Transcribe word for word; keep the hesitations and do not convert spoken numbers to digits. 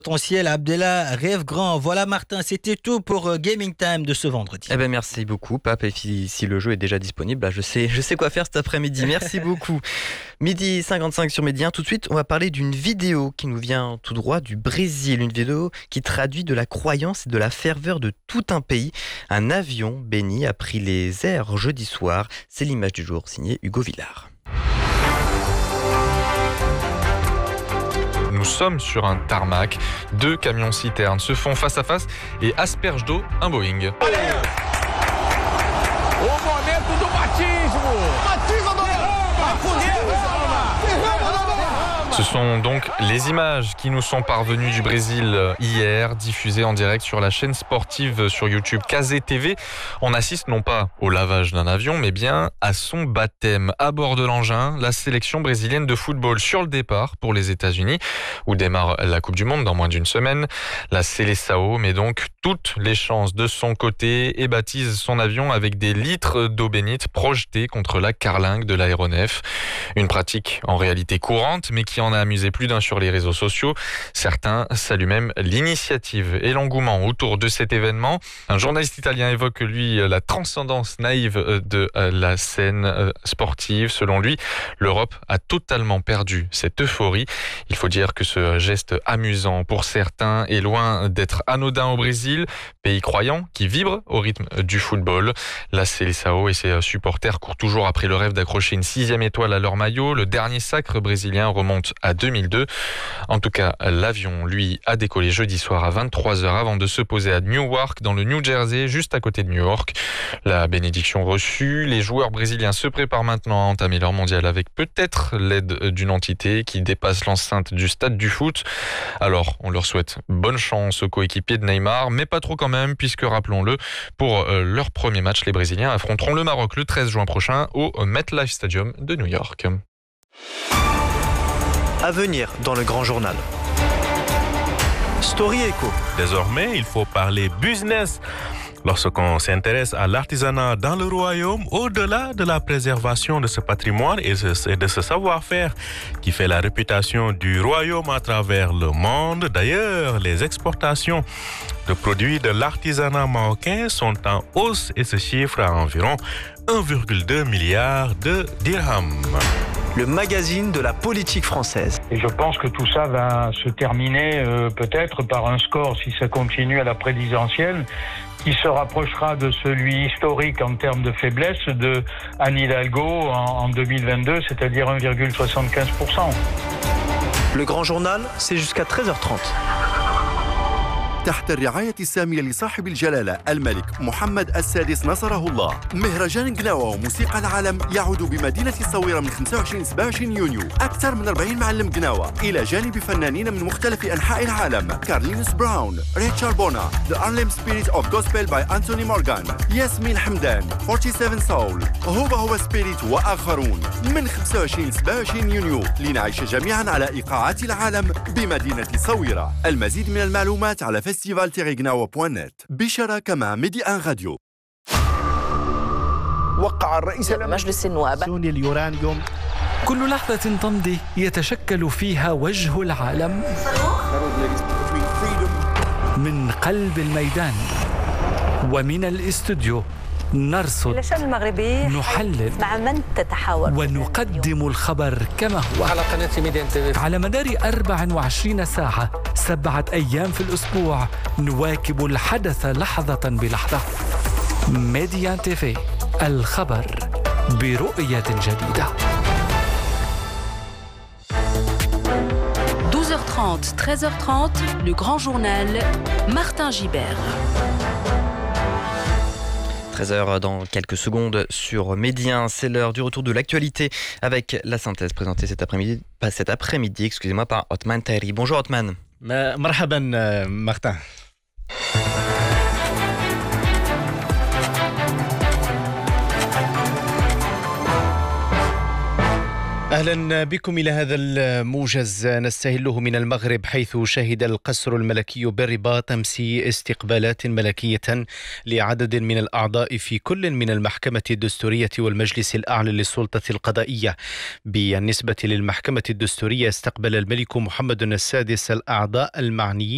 Potentiel, Abdella rêve grand. Voilà Martin, c'était tout pour euh, Gaming Time de ce vendredi. Eh ben merci beaucoup Pape, et si, si le jeu est déjà disponible, bah je, sais, je sais quoi faire cet après-midi, merci beaucoup. Midi cinquante-cinq sur Média, tout de suite on va parler d'une vidéo qui nous vient tout droit du Brésil, une vidéo qui traduit de la croyance et de la ferveur de tout un pays. Un avion béni a pris les airs jeudi soir, c'est l'image du jour signée Hugo Villard. Nous sommes sur un tarmac. Deux camions-citernes se font face à face et aspergent d'eau un Boeing. O momento do batismo! Batismo do Ce sont donc les images qui nous sont parvenues du Brésil hier, diffusées en direct sur la chaîne sportive sur YouTube Cazé T V. On assiste non pas au lavage d'un avion, mais bien à son baptême. À bord de l'engin, la sélection brésilienne de football sur le départ pour les États-Unis, où démarre la Coupe du Monde dans moins d'une semaine. La Seleção met donc toutes les chances de son côté et baptise son avion avec des litres d'eau bénite projetés contre la carlingue de l'aéronef. Une pratique en réalité courante, mais qui en a amusé plus d'un sur les réseaux sociaux. Certains saluent même l'initiative et l'engouement autour de cet événement. Un journaliste italien évoque, lui, la transcendance naïve de la scène sportive. Selon lui, l'Europe a totalement perdu cette euphorie. Il faut dire que ce geste amusant pour certains est loin d'être anodin au Brésil, pays croyant qui vibre au rythme du football. La Seleção et ses supporters courent toujours après le rêve d'accrocher une sixième étoile à leur maillot. Le dernier sacre brésilien remonte à deux mille deux. En tout cas, l'avion, lui, a décollé jeudi soir à vingt-trois heures avant de se poser à Newark, dans le New Jersey, juste à côté de New York. La bénédiction reçue, les joueurs brésiliens se préparent maintenant à entamer leur mondial avec peut-être l'aide d'une entité qui dépasse l'enceinte du stade du foot. Alors, on leur souhaite bonne chance aux coéquipiers de Neymar, mais pas trop quand même, puisque, rappelons-le, pour leur premier match, les Brésiliens affronteront le Maroc le treize juin prochain au MetLife Stadium de New York. À venir dans le Grand Journal. Story Echo. Désormais, il faut parler business. Lorsqu'on s'intéresse à l'artisanat dans le royaume, au-delà de la préservation de ce patrimoine et de ce savoir-faire qui fait la réputation du royaume à travers le monde, d'ailleurs, les exportations de produits de l'artisanat marocain sont en hausse et se chiffrent à environ un virgule deux milliard de dirhams. Le magazine de la politique française. Et je pense que tout ça va se terminer euh, peut-être par un score, si ça continue à la présidentielle, qui se rapprochera de celui historique en termes de faiblesse de Anne Hidalgo en, en deux mille vingt-deux, c'est-à-dire un virgule soixante-quinze pour cent. Le Grand Journal, c'est jusqu'à treize heures trente. تحت الرعاية السامية لصاحب الجلالة الملك محمد السادس نصره الله، مهرجان قناوة وموسيقى العالم يعود بمدينة الصويرة من خمسة وعشرين سبعة وعشرين يونيو. أكثر من أربعين معلم قناوة إلى جانب فنانين من مختلف أنحاء العالم: كارلينوس براون، ريتشارد بونا، The Harlem Spirit of Gospel by Anthony Morgan، ياسمين حمدان، سبعة وأربعين Soul، هوبا هو سبيريت وآخرون. من خمسة وعشرين سبعة وعشرين يونيو لنعيش جميعا على إيقاعات العالم بمدينة الصويرة. المزيد من المعلومات على فيستيفال تيري غناوة دوت نت بشراكة مع ميدي ان راديو. وقع الرئيس مجلس النواب سوني اليورانيوم. كل لحظة تمضي يتشكل فيها وجه العالم من قلب الميدان ومن الاستوديو. نرصد، الشأن المغربي نحلل، مع من تتحاور ونقدم الخبر كما هو على قناة ميديان تي في على مدار أربع وعشرين ساعة سبعة أيام في الأسبوع. نواكب الحدث لحظة بلحظة. ميديان تي في، الخبر برؤية جديدة. douze heures trente, treize heures trente, le Grand Journal, Martin Gibert. treize heures dans quelques secondes sur Médien, c'est l'heure du retour de l'actualité avec la synthèse présentée cet après-midi, pas cet après-midi, excusez-moi, par Othman Tahiri. Bonjour Othman. مرحبا Martin. أهلا بكم إلى هذا الموجز نستهله من المغرب، حيث شهد القصر الملكي بالرباط أمس استقبالات ملكية لعدد من الأعضاء في كل من المحكمة الدستورية والمجلس الأعلى للسلطة القضائية. بالنسبة للمحكمة الدستورية استقبل الملك محمد السادس الأعضاء المعنيين